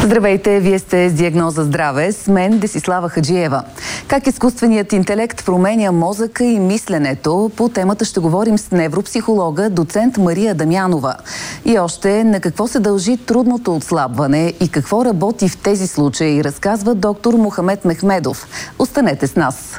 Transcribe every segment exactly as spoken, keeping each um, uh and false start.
Здравейте, вие сте с Диагноза здраве, с мен Десислава Хаджиева. Как изкуственият интелект променя мозъка и мисленето? По темата ще говорим с невропсихолога, доцент Мария Дамянова. И още на какво се дължи трудното отслабване и какво работи в тези случаи, разказва доктор Мохамед Мехмедов. Останете с нас!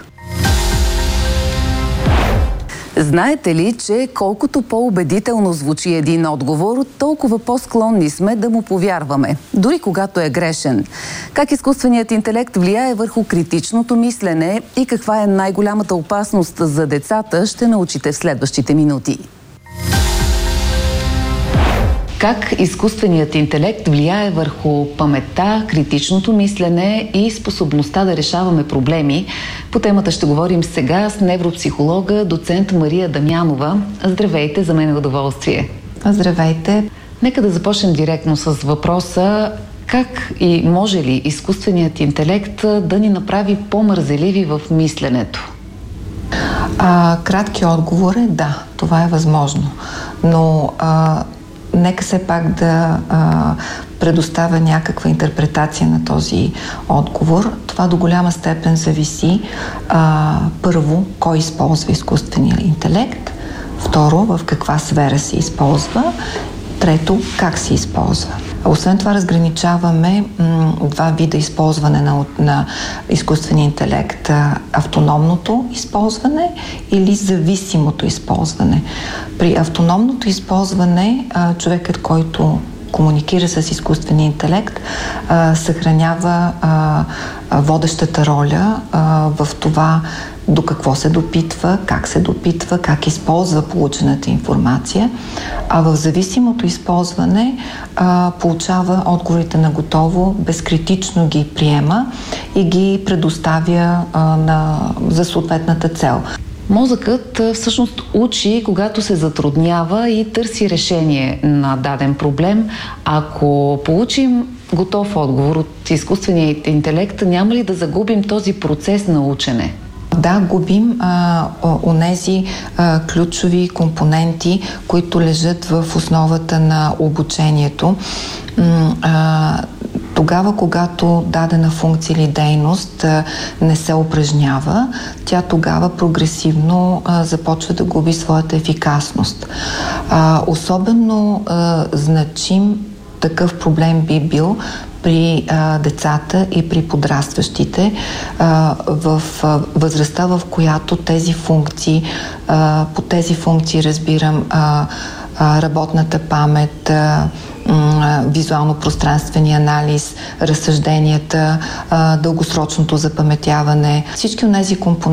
Знаете ли, че колкото по-убедително звучи един отговор, толкова по-склонни сме да му повярваме, дори когато е грешен? Как изкуственият интелект влияе върху критичното мислене и каква е най-голямата опасност за децата, ще научите в следващите минути. Как изкуственият интелект влияе върху паметта, критичното мислене и способността да решаваме проблеми? По темата ще говорим сега с невропсихолога, доцент Мария Дамянова. Здравейте, за мен е удоволствие. Здравейте. Нека да започнем директно с въпроса: как и може ли изкуственият интелект да ни направи по-мързеливи в мисленето? А, кратки отговор е да, това е възможно. Но а, нека все пак да а, предоставя някаква интерпретация на този отговор. Това до голяма степен зависи а, първо, кой използва изкуствения интелект, второ, в каква сфера се използва, трето, как се използва. Освен това, разграничаваме м, два вида използване на, на изкуствения интелект. Автономното използване или зависимото използване. При автономното използване а, човекът, който комуникира с изкуствения интелект, а, съхранява а, а, водещата роля а, в това до какво се допитва, как се допитва, как използва получената информация, а в зависимото използване а, получава отговорите на готово, безкритично ги приема и ги предоставя а, на, за съответната цел. Мозъкът всъщност учи, когато се затруднява и търси решение на даден проблем. Ако получим готов отговор от изкуствения интелект, няма ли да загубим този процес на учене? Да, губим а, онези а, ключови компоненти, които лежат в основата на обучението. М, а, Тогава, когато дадена функция или дейност а, не се упражнява, тя тогава прогресивно а, започва да губи своята ефикасност. А, особено а, значим такъв проблем би бил при а, децата и при подрастващите а, в а, възрастта, в която тези функции, а, по тези функции разбирам а, а, работната памет, а, визуално-пространствения анализ, разсъжденията, а, дългосрочното запаметяване. Всички от тези компоненти